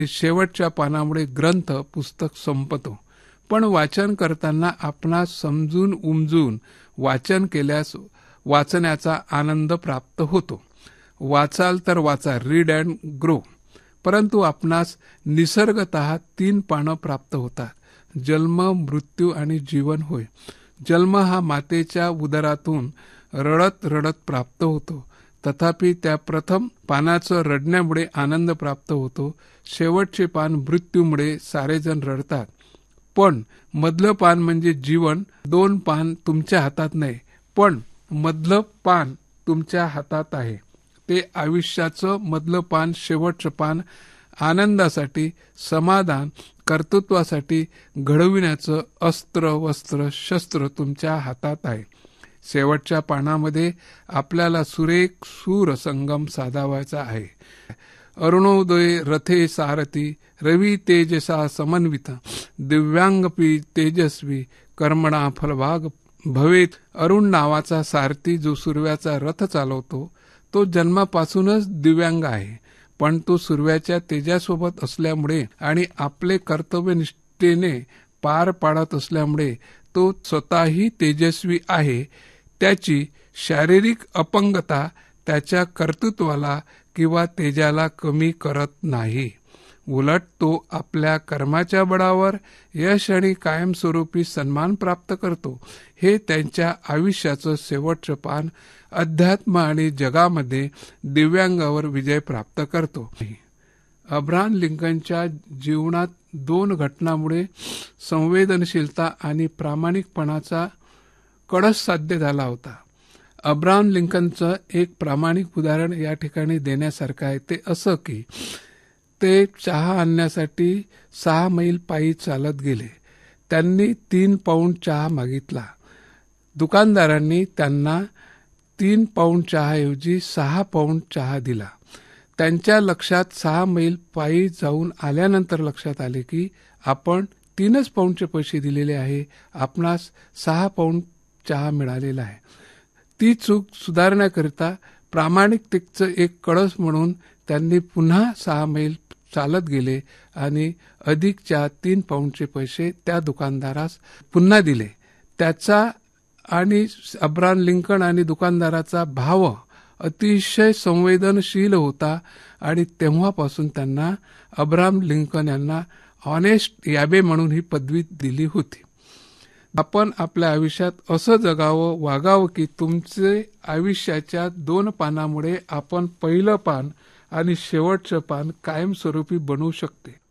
शेवटच्या पानामुळे ग्रंथ पुस्तक संपतो, पण वाचन करताना आपणास समजून उमजून वाचन केल्यास वाचण्याचा आनंद प्राप्त होतो. वाचाल तर वाचा, रीड अँड ग्रो. परंतु आपणास निसर्गतः 3 पानं प्राप्त होतात. जन्म, मृत्यू आणि जीवन होय. जन्म हा मातेच्या उदरातून रडत रडत प्राप्त होतो. तथापि त्या प्रथम पानाचं रडण्यामुळे आनंद प्राप्त होतो. शेवटचे पान मृत्यूमुळे सारेजण रडतात. पण मधलं पान म्हणजे जीवन. 2 पान तुमच्या हातात नाही, पण मधलं पान तुमच्या हातात आहे. ते आयुष्याचं मधलं पान, शेवटचं पान आनंदासाठी, समाधान, कर्तृत्वासाठी घडविण्याचं अस्त्र, वस्त्र, शस्त्र तुमच्या हातात आहे. शेवटच्या पानामध्ये आपल्याला सुरेख सूर संगम साधावायचा आहे. अरुणोदय रथे सारथी, रवी तेजसा समन्वित, दिव्यांगपी तेजस्वी, कर्मणा फलभाग भवेत. अरुण नावाचा सारथी जो सूर्याचा रथ चालवतो तो जन्मापासूनच दिव्यांग आहे, पण तो सूर्याच्या तेजासोबत असल्यामुळे आणि आपले कर्तव्य निष्ठेने पार पाडत असल्यामुळे तो स्वतःही तेजस्वी आहे. त्याची शारीरिक अपंगता त्याच्या कर्तृत्वाला किंवा तेजाला कमी करत नाही. उलट तो आपल्या कर्माच्या बळावर यश आणि कायमस्वरूपी सन्मान प्राप्त करतो. हे त्यांच्या आयुष्याचं शेवटचं पान अध्यात्म आणि जगामध्ये दिव्यांगावर विजय प्राप्त करतो. अब्राहम लिंकनच्या जीवनात 2 घटनांमुळे संवेदनशीलता आणि प्रामाणिकपणाचा कळस साध्य झाला होता. अब्राहम लिंकनचं एक प्रामाणिक उदाहरण या ठिकाणी देण्यासारखं आहे. ते असं की ते चहा आणण्यासाठी 6 मैल पायी चालत गेले. त्यांनी 3 पाऊंड चहा मागितला. दुकानदारांनी त्यांना 3 पाऊंड चहाऐवजी 6 पाऊंड चहा दिला. त्यांच्या लक्षात 6 मैल पायी जाऊन आल्यानंतर लक्षात आले की आपण 3च पाऊंडचे पैसे दिलेले आहे, आपणास 6 पाऊंड चहा मिळालेला आहे. ती चूक सुधारण्याकरिता प्रामाणिकतेचं एक कळस म्हणून त्यांनी पुन्हा 6 मैल चालत गेले आणि अधिकच्या 3 पाऊंडचे पैसे त्या दुकानदारास पुन्हा दिले. त्याचा आणि अब्राहम लिंकन आणि दुकानदाराचा भाव अतिशय संवेदनशील होता आणि तेव्हापासून त्यांना अब्राहम लिंकन यांना ऑनेस्ट याबे म्हणून ही पदवी दिली होती. आपण आपल्या आयुष्यात असं जगावं, वागावं की तुमचे आयुष्याच्या 2 पानामुळे आपण पहिलं पान आणि शेवटचं पान कायमस्वरूपी बनवू शकते.